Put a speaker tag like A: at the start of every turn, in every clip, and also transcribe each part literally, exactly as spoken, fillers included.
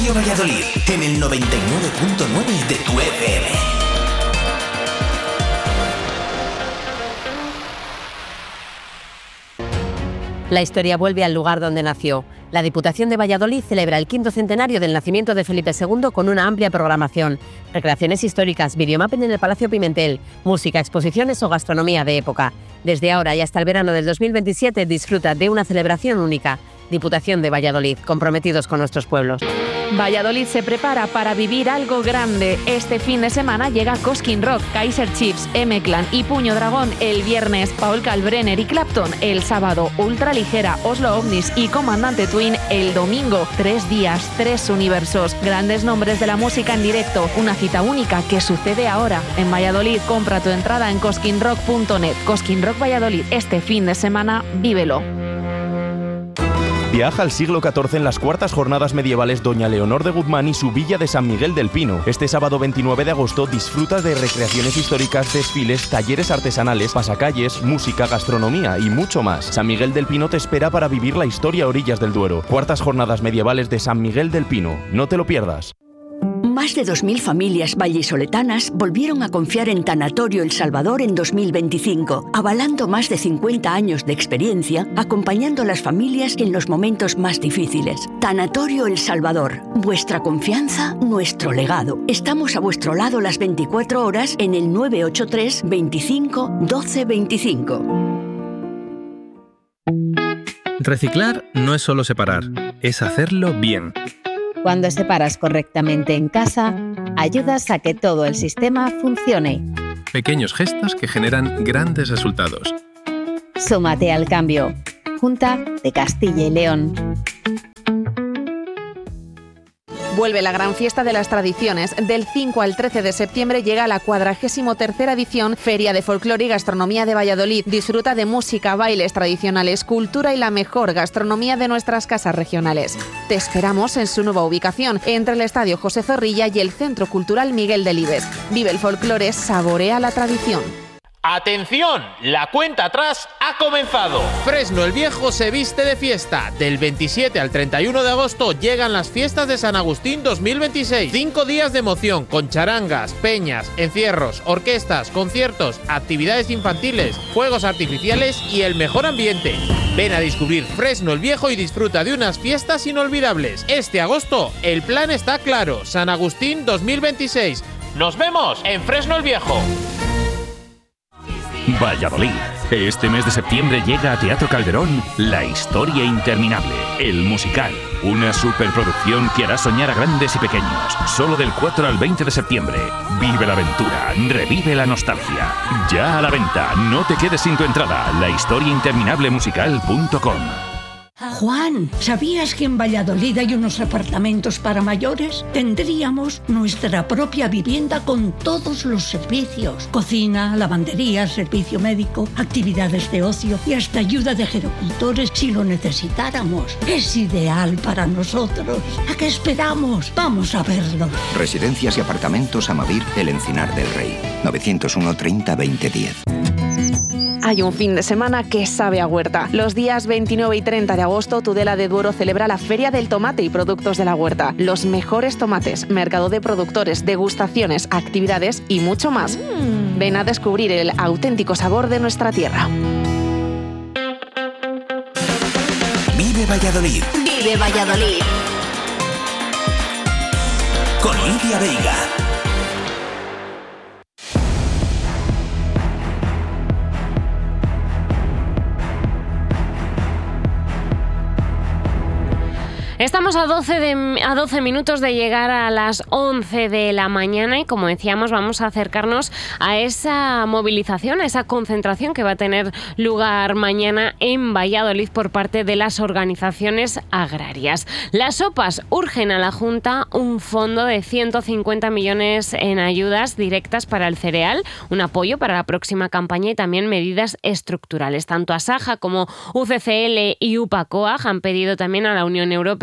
A: Radio Valladolid, en el noventa y nueve punto nueve de tu F M.
B: La historia vuelve al lugar donde nació. La Diputación de Valladolid celebra el quinto centenario del nacimiento de Felipe segundo con una amplia programación. Recreaciones históricas, videomapping en el Palacio Pimentel, música, exposiciones o gastronomía de época. Desde ahora y hasta el verano del dos mil veintisiete disfruta de una celebración única. Diputación de Valladolid, comprometidos con nuestros pueblos.
C: Valladolid se prepara para vivir algo grande. Este fin de semana llega Cosquín Rock, Kaiser Chiefs, M-Clan y Puño Dragón el viernes, Paul Kalbrenner y Clapton el sábado, Ultraligera, Oslo Ovnis y Comandante Twin el domingo. Tres días, tres universos, grandes nombres de la música en directo, una cita única que sucede ahora en Valladolid. Compra tu entrada en cosquín rock punto net. Cosquín Rock Valladolid, este fin de semana, vívelo.
D: Viaja al siglo catorce en las cuartas jornadas medievales Doña Leonor de Guzmán y su villa de San Miguel del Pino. Este sábado veintinueve de agosto disfruta de recreaciones históricas, desfiles, talleres artesanales, pasacalles, música, gastronomía y mucho más. San Miguel del Pino te espera para vivir la historia a orillas del Duero. Cuartas jornadas medievales de San Miguel del Pino. No te lo pierdas.
E: Más de dos mil familias vallisoletanas volvieron a confiar en Tanatorio El Salvador en dos mil veinticinco, avalando más de cincuenta años de experiencia, acompañando a las familias en los momentos más difíciles. Tanatorio El Salvador, vuestra confianza, nuestro legado. Estamos a vuestro lado las veinticuatro horas en el nueve ocho tres, veinticinco, doce veinticinco.
F: Reciclar no es solo separar, es hacerlo bien.
G: Cuando separas correctamente en casa, ayudas a que todo el sistema funcione.
F: Pequeños gestos que generan grandes resultados.
G: Súmate al cambio. Junta de Castilla y León.
C: Vuelve la gran fiesta de las tradiciones. Del cinco al trece de septiembre llega la cuadragésimo tercera edición Feria de Folclore y Gastronomía de Valladolid. Disfruta de música, bailes tradicionales, cultura y la mejor gastronomía de nuestras casas regionales. Te esperamos en su nueva ubicación, entre el Estadio José Zorrilla y el Centro Cultural Miguel Delibes. Vive el folclore, saborea la tradición.
H: ¡Atención! La cuenta atrás ha comenzado. Fresno el Viejo se viste de fiesta. Del veintisiete al treinta y uno de agosto llegan las fiestas de San Agustín dos mil veintiséis. Cinco días de emoción con charangas, peñas, encierros, orquestas, conciertos, actividades infantiles, fuegos artificiales y el mejor ambiente. Ven a descubrir Fresno el Viejo y disfruta de unas fiestas inolvidables. Este agosto el plan está claro. San Agustín dos mil veintiséis. ¡Nos vemos en Fresno el Viejo!
I: Valladolid. Este mes de septiembre llega a Teatro Calderón La Historia Interminable, el musical. Una superproducción que hará soñar a grandes y pequeños. Solo del cuatro al veinte de septiembre. Vive la aventura, revive la nostalgia. Ya a la venta, no te quedes sin tu entrada. la historia interminable musical punto com.
J: Juan, ¿sabías que en Valladolid hay unos apartamentos para mayores? Tendríamos nuestra propia vivienda con todos los servicios. Cocina, lavandería, servicio médico, actividades de ocio y hasta ayuda de gerocultores si lo necesitáramos. Es ideal para nosotros. ¿A qué esperamos? Vamos a verlo.
K: Residencias y apartamentos Amavir, El Encinar del Rey. novecientos uno, treinta, veinte, diez.
C: Hay un fin de semana que sabe a huerta. Los días veintinueve y treinta de agosto, Tudela de Duero celebra la Feria del Tomate y Productos de la Huerta. Los mejores tomates, mercado de productores, degustaciones, actividades y mucho más. Mm. Ven a descubrir el auténtico sabor de nuestra tierra.
A: Vive Valladolid.
E: Vive Valladolid.
A: Con Lidia Veiga.
B: Estamos a doce, de, a doce minutos de llegar a las once de la mañana y, como decíamos, vamos a acercarnos a esa movilización, a esa concentración que va a tener lugar mañana en Valladolid por parte de las organizaciones agrarias. Las OPAs urgen a la Junta un fondo de ciento cincuenta millones en ayudas directas para el cereal, un apoyo para la próxima campaña y también medidas estructurales. Tanto Asaja como U C C L y UPACOAG han pedido también a la Unión Europea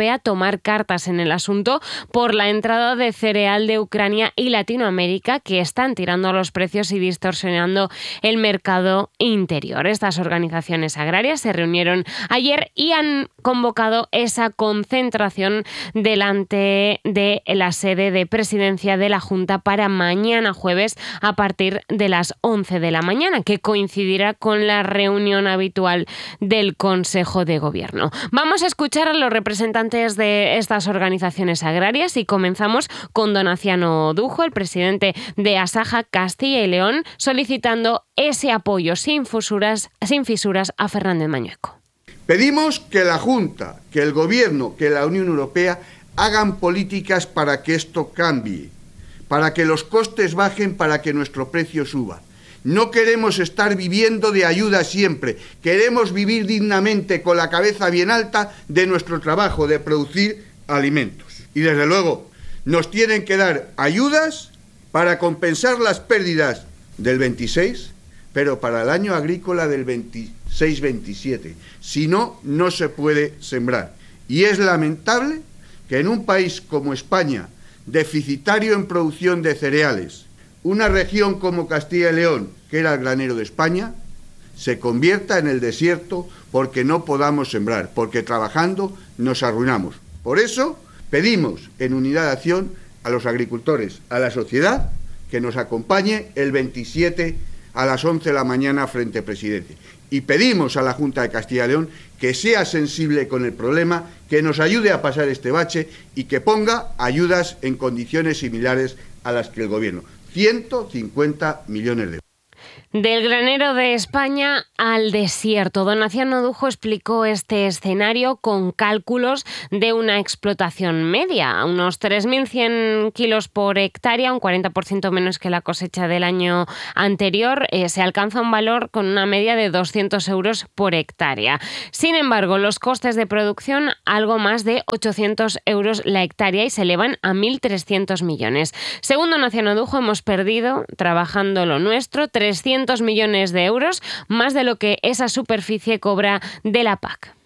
B: Europea tomar cartas en el asunto por la entrada de cereal de Ucrania y Latinoamérica, que están tirando los precios y distorsionando el mercado interior. Estas organizaciones agrarias se reunieron ayer y han convocado esa concentración delante de la sede de presidencia de la Junta para mañana jueves a partir de las once de la mañana, que coincidirá con la reunión habitual del Consejo de Gobierno. Vamos a escuchar a los representantes de estas organizaciones agrarias y comenzamos con Donaciano Dujo, el presidente de Asaja Castilla y León, solicitando ese apoyo sin fisuras, sin fisuras a Fernández Mañueco.
L: Pedimos que la Junta, que el Gobierno, que la Unión Europea hagan políticas para que esto cambie, para que los costes bajen, para que nuestro precio suba. No queremos estar viviendo de ayuda siempre, queremos vivir dignamente con la cabeza bien alta de nuestro trabajo, de producir alimentos. Y desde luego nos tienen que dar ayudas para compensar las pérdidas del veintiséis, pero para el año agrícola del veintiséis veintisiete. Si no, no se puede sembrar. Y es lamentable que en un país como España, deficitario en producción de cereales, una región como Castilla y León, que era el granero de España, se convierta en el desierto porque no podamos sembrar, porque trabajando nos arruinamos. Por eso pedimos en Unidad de Acción a los agricultores, a la sociedad, que nos acompañe el veintisiete a las once de la mañana frente a Presidencia. Y pedimos a la Junta de Castilla y León que sea sensible con el problema, que nos ayude a pasar este bache y que ponga ayudas en condiciones similares a las que el Gobierno. ciento cincuenta millones de euros.
B: Del granero de España al desierto. Donaciano Dujo explicó este escenario con cálculos de una explotación media, unos tres mil cien kilos por hectárea, un cuarenta por ciento menos que la cosecha del año anterior. Eh, se alcanza un valor con una media de doscientos euros por hectárea. Sin embargo, los costes de producción algo más de ochocientos euros la hectárea y se elevan a mil trescientos millones. Según Donaciano Dujo, hemos perdido, trabajando lo nuestro, trescientos millones de euros, más de lo que esa superficie cobra de la P A C.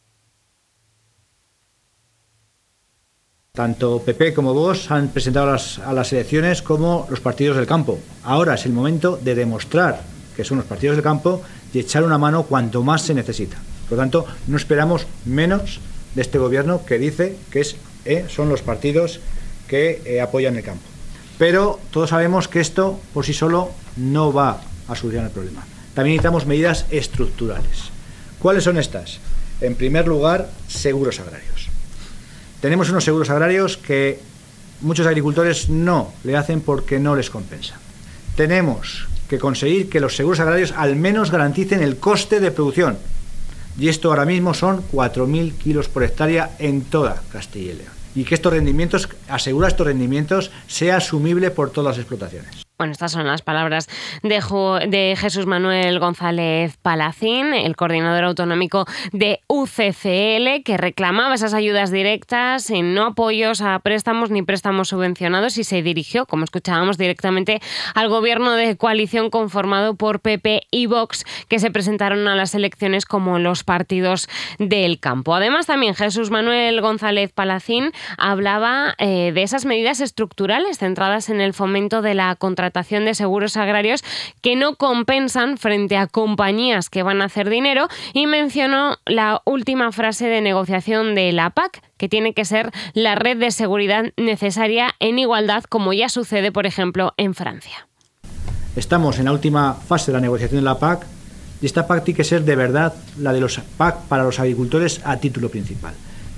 M: Tanto P P como Vox han presentado a las, a las elecciones como los partidos del campo. Ahora es el momento de demostrar que son los partidos del campo y echar una mano cuanto más se necesita. Por lo tanto, no esperamos menos de este gobierno que dice que es, eh, son los partidos que eh, apoyan el campo. Pero todos sabemos que esto por sí solo no va a solucionar el problema. También necesitamos medidas estructurales. ¿Cuáles son estas? En primer lugar, seguros agrarios. Tenemos unos seguros agrarios que muchos agricultores no le hacen porque no les compensa. Tenemos que conseguir que los seguros agrarios al menos garanticen el coste de producción. Y esto ahora mismo son cuatro mil kilos por hectárea en toda Castilla y León. Y que estos rendimientos, asegurar estos rendimientos, sea asumible por todas las explotaciones.
B: Bueno, estas son las palabras de, Jo- de Jesús Manuel González Palacín, el coordinador autonómico de U C C L, que reclamaba esas ayudas directas, en no apoyos a préstamos ni préstamos subvencionados, y se dirigió, como escuchábamos, directamente al gobierno de coalición conformado por P P y Vox, que se presentaron a las elecciones como los partidos del campo. Además, también Jesús Manuel González Palacín hablaba eh, de esas medidas estructurales centradas en el fomento de la contratación de seguros agrarios que no compensan frente a compañías que van a hacer dinero, y mencionó la última frase de negociación de la P A C, que tiene que ser la red de seguridad necesaria en igualdad, como ya sucede, por ejemplo, en Francia.
M: Estamos en la última fase de la negociación de la P A C y esta P A C tiene que ser de verdad la de los P A C para los agricultores a título principal.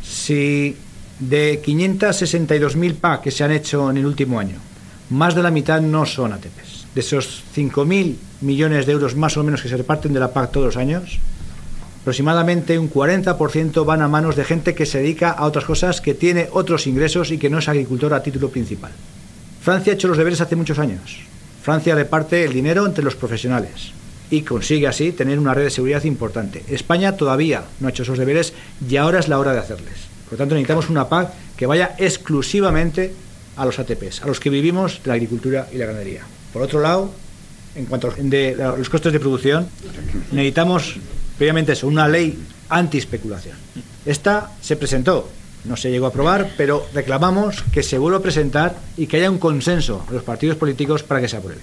M: Si de quinientas sesenta y dos mil P A C que se han hecho en el último año, más de la mitad no son A T Pes. De esos cinco mil millones de euros más o menos que se reparten de la P A C todos los años, aproximadamente un cuarenta por ciento van a manos de gente que se dedica a otras cosas, que tiene otros ingresos y que no es agricultor a título principal. Francia ha hecho los deberes hace muchos años. Francia reparte el dinero entre los profesionales y consigue así tener una red de seguridad importante. España todavía no ha hecho esos deberes y ahora es la hora de hacerles. Por lo tanto, necesitamos una P A C que vaya exclusivamente a los A T Pes, a los que vivimos de la agricultura y la ganadería. Por otro lado, en cuanto a los costes de producción, necesitamos previamente eso, una ley anti-especulación. Esta se presentó No se llegó a aprobar, pero reclamamos que se vuelva a presentar y que haya un consenso de los partidos políticos para que se apruebe.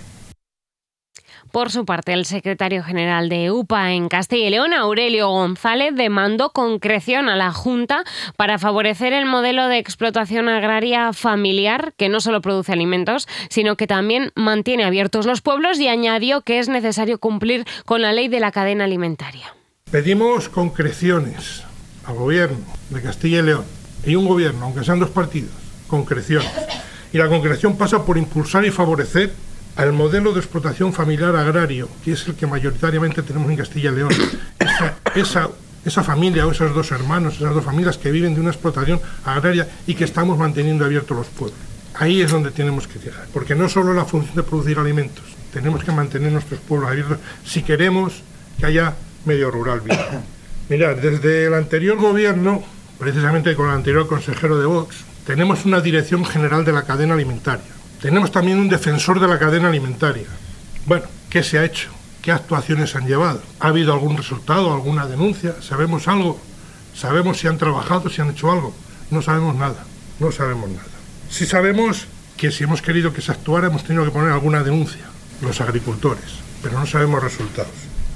B: Por su parte, el secretario general de U P A en Castilla y León, Aurelio González, demandó concreción a la Junta para favorecer el modelo de explotación agraria familiar, que no solo produce alimentos, sino que también mantiene abiertos los pueblos, y añadió que es necesario cumplir con la ley de la cadena alimentaria.
N: Pedimos concreciones al Gobierno de Castilla y León, y un Gobierno, aunque sean dos partidos, concreciones. Y la concreción pasa por impulsar y favorecer al modelo de explotación familiar agrario, que es el que mayoritariamente tenemos en Castilla y León. Esa, esa, esa familia o esos dos hermanos, esas dos familias que viven de una explotación agraria y que estamos manteniendo abiertos los pueblos. Ahí es donde tenemos que llegar, porque no solo la función de producir alimentos, tenemos que mantener nuestros pueblos abiertos si queremos que haya medio rural vivo. Mirad, desde el anterior gobierno, precisamente con el anterior consejero de Vox, tenemos una dirección general de la cadena alimentaria. Tenemos también un defensor de la cadena alimentaria. Bueno, ¿qué se ha hecho? ¿Qué actuaciones han llevado? ¿Ha habido algún resultado, alguna denuncia? ¿Sabemos algo? ¿Sabemos si han trabajado, si han hecho algo? No sabemos nada, no sabemos nada. Sí sabemos que si hemos querido que se actuara hemos tenido que poner alguna denuncia, los agricultores, pero no sabemos resultados.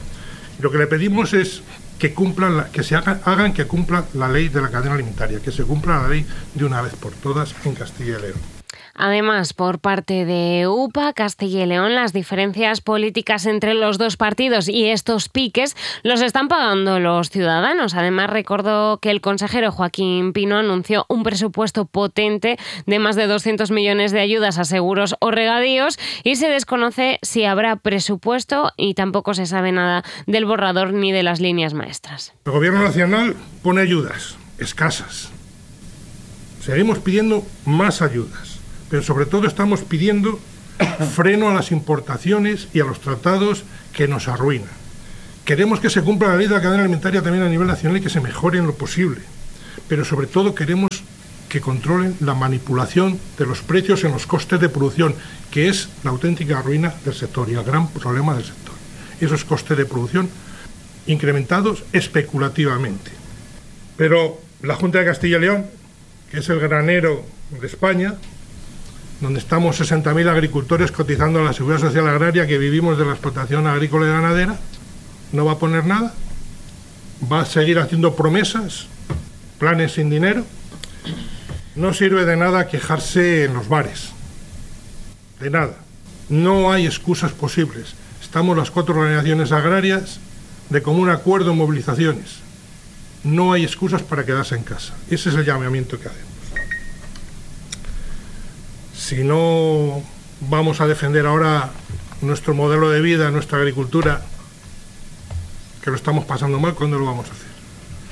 N: Y lo que le pedimos es que cumplan, la, que se hagan, hagan que cumpla la ley de la cadena alimentaria, que se cumpla la ley de una vez por todas en Castilla y León.
B: Además, por parte de U P A, Castilla y León, las diferencias políticas entre los dos partidos y estos piques los están pagando los ciudadanos. Además, recordó que el consejero Joaquín Pino anunció un presupuesto potente de más de doscientos millones de ayudas a seguros o regadíos, y se desconoce si habrá presupuesto y tampoco se sabe nada del borrador ni de las líneas maestras.
N: El Gobierno Nacional pone ayudas escasas. Seguimos pidiendo más ayudas. Pero sobre todo estamos pidiendo freno a las importaciones y a los tratados que nos arruinan. Queremos que se cumpla la ley de la cadena alimentaria también a nivel nacional y que se mejore en lo posible. Pero sobre todo queremos que controlen la manipulación de los precios en los costes de producción, que es la auténtica ruina del sector y el gran problema del sector. Esos costes de producción incrementados especulativamente. Pero la Junta de Castilla y León, que es el granero de España, donde estamos sesenta mil agricultores cotizando a la Seguridad Social Agraria, que vivimos de la explotación agrícola y ganadera, no va a poner nada, va a seguir haciendo promesas, planes sin dinero. No sirve de nada quejarse en los bares, de nada. No hay excusas posibles. Estamos las cuatro organizaciones agrarias de común acuerdo en movilizaciones. No hay excusas para quedarse en casa. Ese es el llamamiento que hacemos. Si no vamos a defender ahora nuestro modelo de vida, nuestra agricultura, que lo estamos pasando mal, ¿cuándo lo vamos a hacer?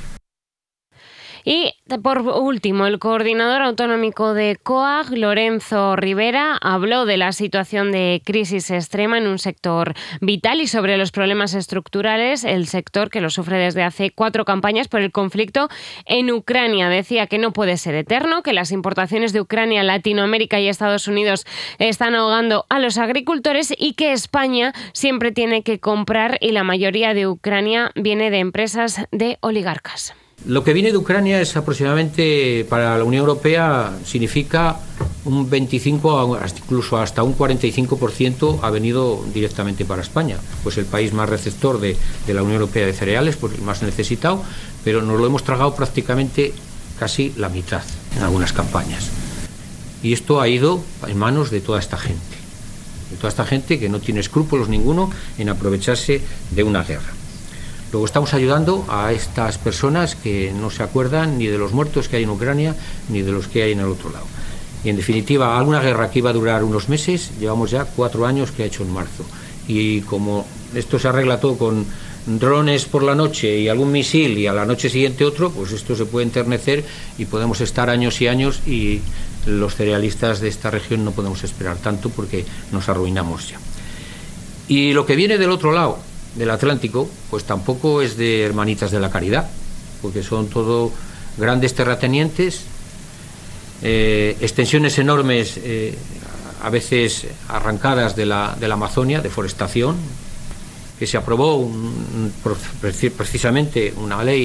B: Y por último, el coordinador autonómico de COAG, Lorenzo Rivera, habló de la situación de crisis extrema en un sector vital y sobre los problemas estructurales, el sector que lo sufre desde hace cuatro campañas por el conflicto en Ucrania. Decía que no puede ser eterno, que las importaciones de Ucrania, Latinoamérica y Estados Unidos están ahogando a los agricultores y que España siempre tiene que comprar, y la mayoría de Ucrania viene de empresas de oligarcas.
O: Lo que viene de Ucrania es aproximadamente, para la Unión Europea, significa un veinticinco, incluso hasta un cuarenta y cinco por ciento ha venido directamente para España. Pues el país más receptor de, de la Unión Europea de cereales, pues el más necesitado, pero nos lo hemos tragado prácticamente casi la mitad en algunas campañas. Y esto ha ido en manos de toda esta gente, de toda esta gente que no tiene escrúpulos ninguno en aprovecharse de una guerra. Luego estamos ayudando a estas personas que no se acuerdan ni de los muertos que hay en Ucrania ni de los que hay en el otro lado. Y en definitiva, alguna guerra que iba a durar unos meses, llevamos ya cuatro años que ha hecho en marzo. Y como esto se arregla todo con drones por la noche y algún misil y a la noche siguiente otro, pues esto se puede enternecer y podemos estar años y años, y los cerealistas de esta región no podemos esperar tanto porque nos arruinamos ya. Y lo que viene del otro lado del Atlántico, pues tampoco es de hermanitas de la caridad, porque son todo grandes terratenientes, eh, extensiones enormes, eh, a veces arrancadas de la, de la Amazonia, deforestación, que se aprobó un, precisamente una ley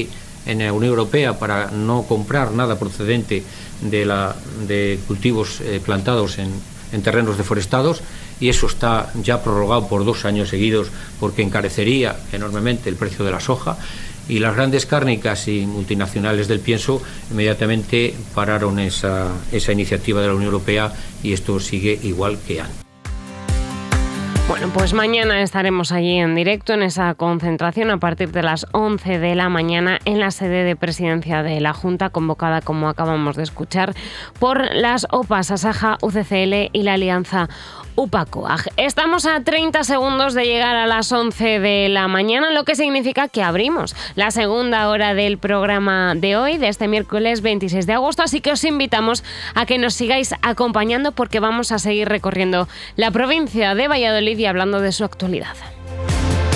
O: en la Unión Europea para no comprar nada procedente de, la, de cultivos eh, plantados en, en terrenos deforestados, y eso está ya prorrogado por dos años seguidos porque encarecería enormemente el precio de la soja. Y las grandes cárnicas y multinacionales del pienso inmediatamente pararon esa, esa iniciativa de la Unión Europea, y esto sigue igual que antes.
B: Bueno, pues mañana estaremos allí en directo en esa concentración a partir de las once de la mañana en la sede de presidencia de la Junta, convocada, como acabamos de escuchar, por las O P A, Sasaja, U C C L y la Alianza UPA-COAG. Estamos a treinta segundos de llegar a las once de la mañana, lo que significa que abrimos la segunda hora del programa de hoy, de este miércoles veintiséis de agosto, así que os invitamos a que nos sigáis acompañando porque vamos a seguir recorriendo la provincia de Valladolid y hablando de su actualidad.